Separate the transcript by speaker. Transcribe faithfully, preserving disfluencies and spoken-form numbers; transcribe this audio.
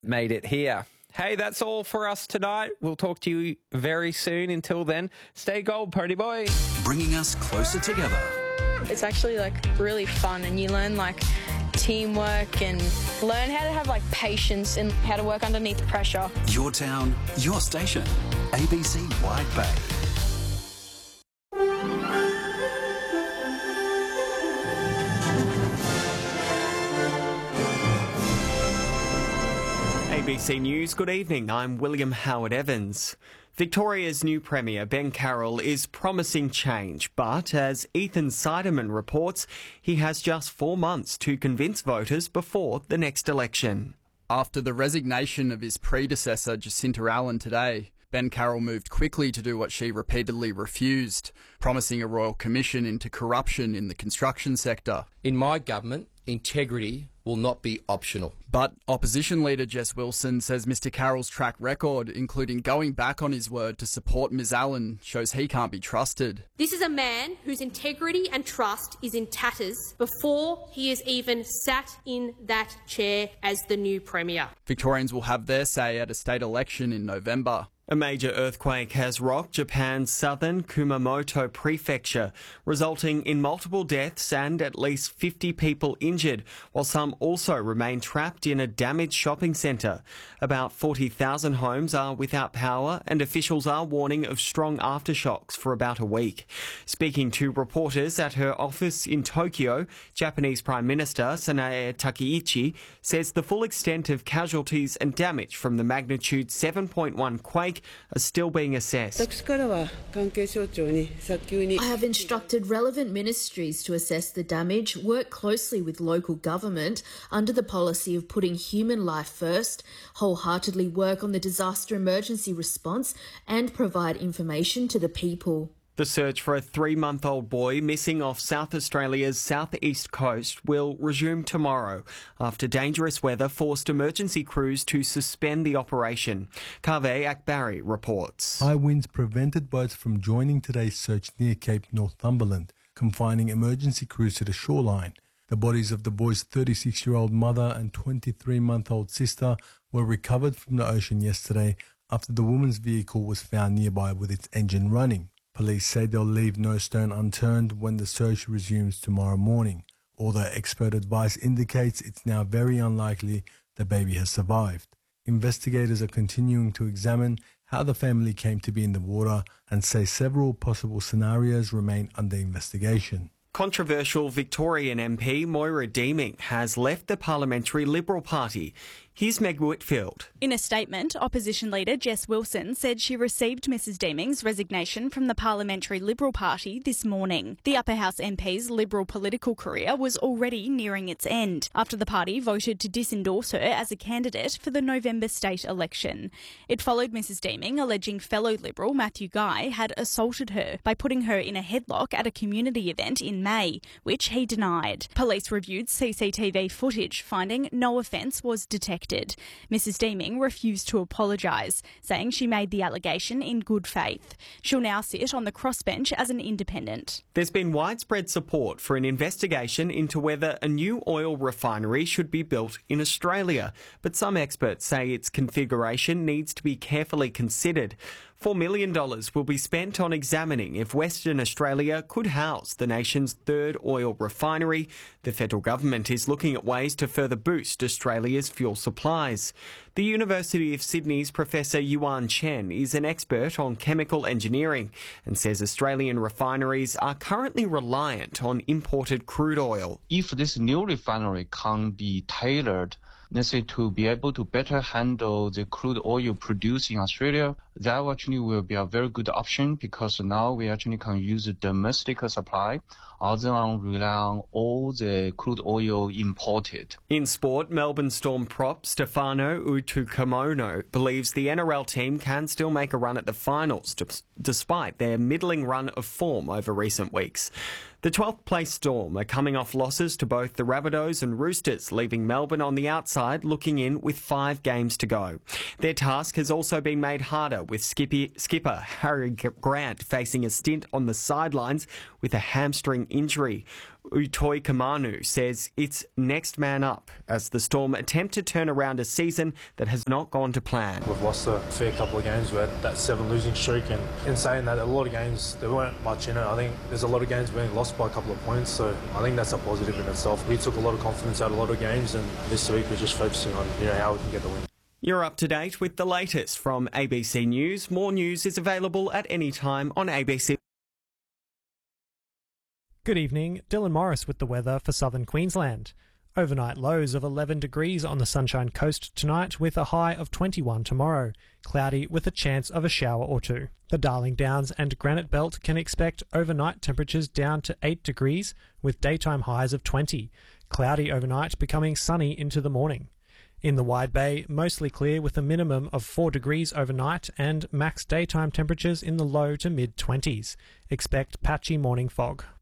Speaker 1: made it here. Hey, that's all for us tonight. We'll talk to you very soon. Until then, stay gold, Pony Boy.
Speaker 2: Bringing us closer together.
Speaker 3: It's actually like really fun, and you learn like teamwork and learn how to have like patience and how to work underneath pressure.
Speaker 2: Your town, your station. A B C Wide Bay.
Speaker 4: A B C News, good evening. I'm William Howard Evans. Victoria's new Premier, Ben Carroll, is promising change, but as Ethan Seiderman reports, he has just four months to convince voters before the next election.
Speaker 5: After the resignation of his predecessor, Jacinta Allen, today, Ben Carroll moved quickly to do what she repeatedly refused, promising a royal commission into corruption in the construction sector.
Speaker 6: In my government, integrity will not be optional.
Speaker 5: But opposition leader Jess Wilson says Mister Carroll's track record, including going back on his word to support Miz Allen, shows he can't be trusted.
Speaker 7: This is a man whose integrity and trust is in tatters before he has even sat in that chair as the new Premier.
Speaker 5: Victorians will have their say at a state election in November.
Speaker 4: A major earthquake has rocked Japan's southern Kumamoto prefecture, resulting in multiple deaths and at least fifty people injured, while some also remain trapped in a damaged shopping centre. About forty thousand homes are without power, and officials are warning of strong aftershocks for about a week. Speaking to reporters at her office in Tokyo, Japanese Prime Minister Sanae Takaichi says the full extent of casualties and damage from the magnitude seven point one quake are still being assessed.
Speaker 8: I have instructed relevant ministries to assess the damage, work closely with local government under the policy of putting human life first, wholeheartedly work on the disaster emergency response and provide information to the people.
Speaker 4: The search for a three-month-old boy missing off South Australia's southeast coast will resume tomorrow after dangerous weather forced emergency crews to suspend the operation. Kaveh Akbari reports.
Speaker 9: High winds prevented boats from joining today's search near Cape Northumberland, confining emergency crews to the shoreline. The bodies of the boy's thirty-six-year-old mother and twenty-three-month-old sister were recovered from the ocean yesterday after the woman's vehicle was found nearby with its engine running. Police say they'll leave no stone unturned when the search resumes tomorrow morning, although expert advice indicates it's now very unlikely the baby has survived. Investigators are continuing to examine how the family came to be in the water and say several possible scenarios remain under investigation.
Speaker 4: Controversial Victorian M P Moira Deeming has left the Parliamentary Liberal Party. Here's Meg Whitfield.
Speaker 10: In a statement, opposition leader Jess Wilson said she received Missus Deeming's resignation from the Parliamentary Liberal Party this morning. The Upper House M P's Liberal political career was already nearing its end after the party voted to disendorse her as a candidate for the November state election. It followed Missus Deeming alleging fellow Liberal Matthew Guy had assaulted her by putting her in a headlock at a community event in May, which he denied. Police reviewed C C T V footage, finding no offence was detected. Missus Deeming refused to apologise, saying she made the allegation in good faith. She'll now sit on the crossbench as an independent.
Speaker 4: There's been widespread support for an investigation into whether a new oil refinery should be built in Australia, but some experts say its configuration needs to be carefully considered. Four million dollars will be spent on examining if Western Australia could house the nation's third oil refinery. The federal government is looking at ways to further boost Australia's fuel supplies. The University of Sydney's Professor Yuan Chen is an expert on chemical engineering and says Australian refineries are currently reliant on imported crude oil.
Speaker 11: If this new refinery can be tailored necessary to be able to better handle the crude oil produced in Australia, that actually will be a very good option because now we actually can use a domestic supply other than rely on all the crude oil imported.
Speaker 4: In sport, Melbourne Storm prop Stefano Utoikamanu believes the N R L team can still make a run at the finals despite their middling run of form over recent weeks. The twelfth place Storm are coming off losses to both the Rabbitohs and Roosters, leaving Melbourne on the outside looking in with five games to go. Their task has also been made harder with Skippy, skipper Harry Grant facing a stint on the sidelines with a hamstring injury. Utoi Kamanu says it's next man up as the Storm attempt to turn around a season that has not gone to plan.
Speaker 12: We've lost a fair couple of games. We had that seven losing streak, and in saying that, a lot of games, there weren't much in it. I think there's a lot of games we only lost by a couple of points, so I think that's a positive in itself. We took a lot of confidence out of a lot of games, and this week we're just focusing on, you know, how we can get the win.
Speaker 4: You're up to date with the latest from A B C News. More news is available at any time on A B C.
Speaker 13: Good evening, Dylan Morris with the weather for southern Queensland. Overnight lows of eleven degrees on the Sunshine Coast tonight with a high of twenty-one tomorrow. Cloudy with a chance of a shower or two. The Darling Downs and Granite Belt can expect overnight temperatures down to eight degrees with daytime highs of twenty. Cloudy overnight becoming sunny into the morning. In the Wide Bay, mostly clear with a minimum of four degrees overnight and max daytime temperatures in the low to mid twenties. Expect patchy morning fog.